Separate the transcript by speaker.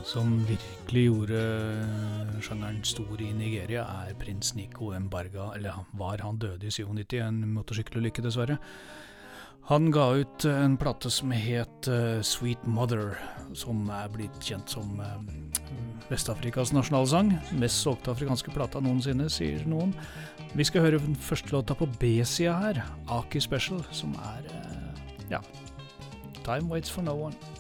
Speaker 1: som virkelig gjorde sjangeren stor I Nigeria prins Nico Mbarga, eller var han døde I 97, en motorsykkelulykke dessverre. Han ga ut en plate som het Sweet Mother, som blitt kjent som Vestafrikas nasjonalsang. Mest solgte afrikanske plata noensinne, sier noen. Vi skal høre den første låta på B-sida her, Aki Special, som ja, Time Waits for No One.